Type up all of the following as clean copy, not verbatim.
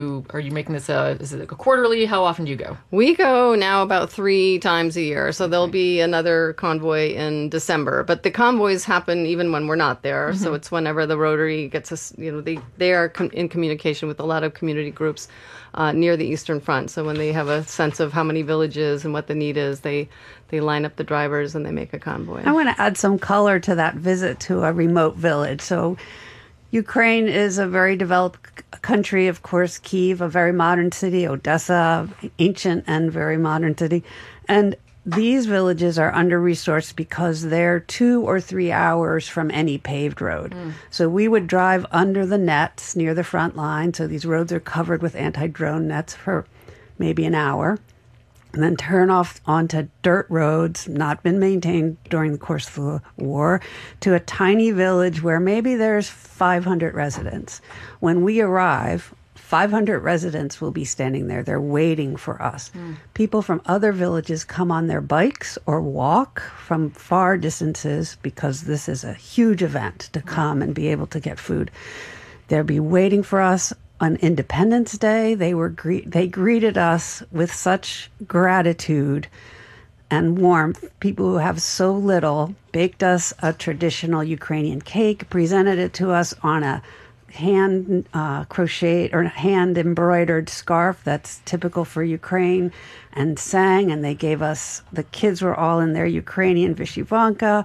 are you making this is it like a quarterly? How often do you go? We go now about 3 times a year, so there'll be another convoy in December. But the convoys happen even when we're not there, so it's whenever the Rotary gets us. They are in communication with a lot of community groups near the Eastern Front. So when they have a sense of how many villages and what the need is, they line up the drivers and they make a convoy. I want to add some color to that visit to a remote village. So Ukraine is a very developed country, of course, Kyiv, a very modern city, Odessa, ancient and very modern city. And these villages are under-resourced because they're 2 or 3 hours from any paved road. So we would drive under the nets near the front line. So these roads are covered with anti-drone nets for maybe an hour, and then turn off onto dirt roads, not been maintained during the course of the war, to a tiny village where maybe there's 500 residents. When we arrive, 500 residents will be standing there. They're waiting for us. People from other villages come on their bikes or walk from far distances because this is a huge event to come and be able to get food. They'll be waiting for us. On Independence Day, they greeted us with such gratitude and warmth. People who have so little baked us a traditional Ukrainian cake, presented it to us on a hand crocheted or hand embroidered scarf that's typical for Ukraine, and sang. And they gave us, the kids were all in their Ukrainian vyshyvanka.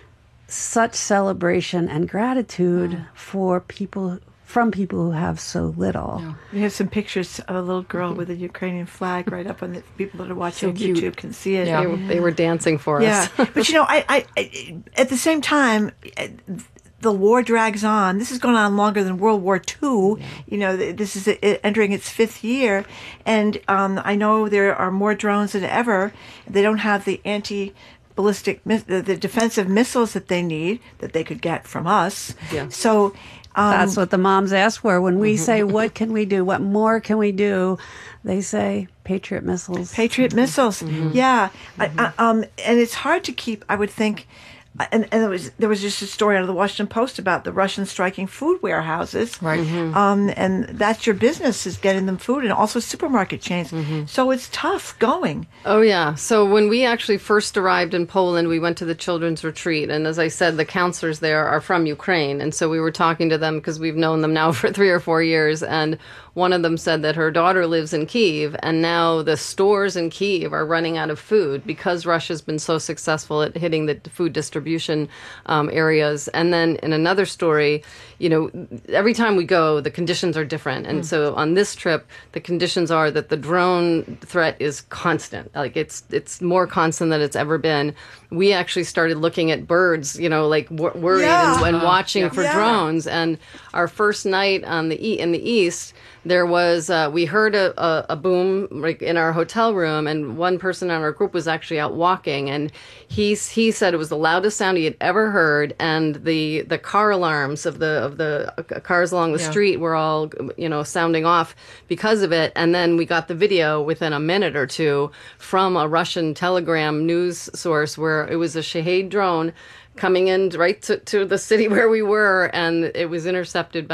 Such celebration and gratitude for people. From people who have so little. Yeah. We have some pictures of a little girl with a Ukrainian flag right up on the people that are watching on YouTube can see it. Yeah. They were dancing for us. Yeah, but I at the same time, the war drags on. This has gone on longer than World War II. Yeah. This is entering its 5th year, and I know there are more drones than ever. They don't have the anti-ballistic, the defensive missiles that they need, that they could get from us. Yeah. So. That's what the moms ask for. When we say, what can we do? What more can we do? They say, Patriot missiles. Patriot missiles. Yeah. And it's hard to keep, I would think, and there was just a story out of the Washington Post about the Russians striking food warehouses. Right. And that's your business, is getting them food, and also supermarket chains. So it's tough going. Oh, yeah. So when we actually first arrived in Poland, we went to the children's retreat. And as I said, the counselors there are from Ukraine. And so we were talking to them because we've known them now for 3 or 4 years. And one of them said that her daughter lives in Kyiv, and now the stores in Kyiv are running out of food because Russia's been so successful at hitting the food distribution areas. And then in another story, every time we go, the conditions are different. And so on this trip, the conditions are that the drone threat is constant. Like it's more constant than it's ever been. We actually started looking at birds, worried and watching for drones. And our first night in the east, there was we heard a boom like in our hotel room, and one person on our group was actually out walking, and he said it was the loudest sound he had ever heard, and the car alarms of the cars along the street were all sounding off because of it. And then we got the video within a minute or two from a Russian Telegram news source where it was a Shahed drone coming in right to the city where we were, and it was intercepted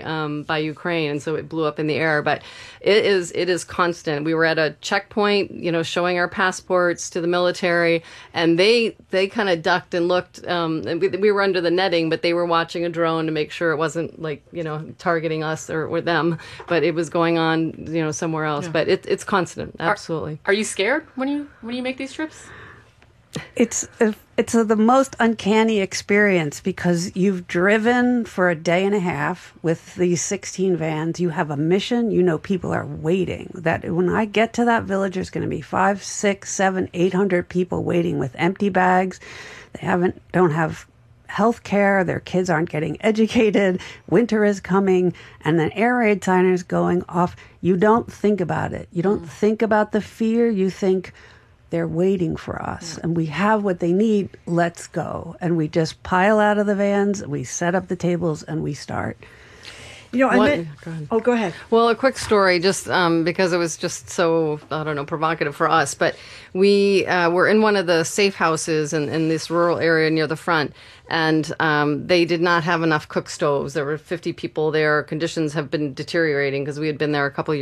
by Ukraine, and so it blew up in the air. But it is constant. We were at a checkpoint, showing our passports to the military, and they kind of ducked and looked. And we were under the netting, but they were watching a drone to make sure it wasn't targeting us or them, but it was going on somewhere else. Yeah. But it's constant, absolutely. Are you scared when you make these trips? It's the most uncanny experience because you've driven for a day and a half with these 16 vans. You have a mission. People are waiting. That when I get to that village, there's going to be 5, 6, 7, 800 people waiting with empty bags. They don't have health care. Their kids aren't getting educated. Winter is coming, and then air raid signers going off. You don't think about it. You don't think about the fear. You think, they're waiting for us, and we have what they need. Let's go. And we just pile out of the vans, we set up the tables, and we start. You know, What- I meant. go ahead. Oh, go ahead. Well, a quick story, just because it was just so, I don't know, provocative for us. But we were in one of the safe houses in this rural area near the front, and they did not have enough cook stoves. There were 50 people there. Conditions have been deteriorating because we had been there a couple